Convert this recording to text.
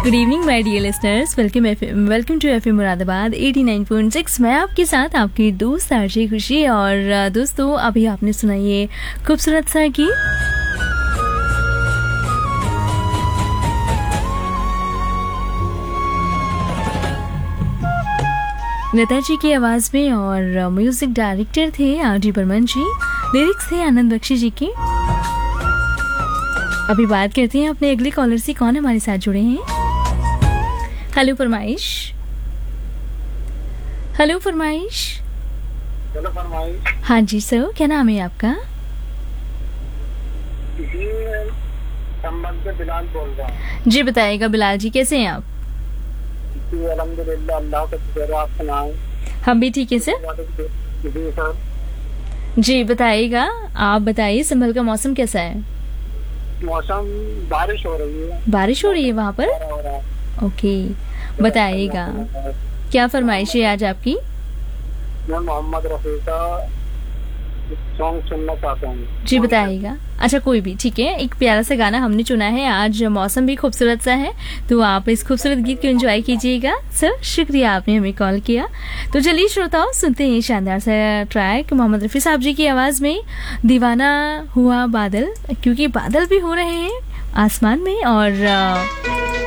Good evening my dear listeners, welcome to FM Moradabad 89.6। मैं आपके साथ आपकी दोस्त आरजे खुशी। और दोस्तों, अभी आपने सुना ये खूबसूरत सा गीत लता जी की आवाज में, और म्यूजिक डायरेक्टर थे आर.डी. बर्मन जी, लिरिक्स थे आनंद बख्शी जी के। अभी बात करते हैं अपने अगले कॉलर से। कौन हमारे साथ जुड़े हैं? हेलो फरमाइश। हेलो फरमाइश। हेलो फरमाइश। हाँ जी सर, क्या नाम है आपका? संबंध से बिलाल बोल रहा हूँ। जी बताइएगा बिलाल जी, कैसे हैं आप? अल्हम्दुलिल्लाह, अल्लाह का शुक्र है। आप सुनाएं। हम भी ठीक है सर। जी सर। जी बताइएगा, आप बताइए संभल का मौसम कैसा है? मौसम बारिश हो रही है। बारिश हो रही है वहाँ पर? हो रहा है। ओके, बताइएगा क्या फरमाइश है आज आपकी? मैं मोहम्मद रफी का सॉन्ग सुनना चाहता हूँ। जी बताइएगा। अच्छा कोई भी ठीक है, एक प्यारा सा गाना हमने चुना है। आज मौसम भी खूबसूरत सा है, तो आप इस खूबसूरत गीत को एंजॉय कीजिएगा। सर शुक्रिया, आपने हमें कॉल किया। तो चलिए श्रोताओं, सुनते हैं शानदार सा ट्रैक मोहम्मद रफी साहब जी की आवाज में, दीवाना हुआ बादल। क्योंकि बादल भी हो रहे हैं आसमान में, और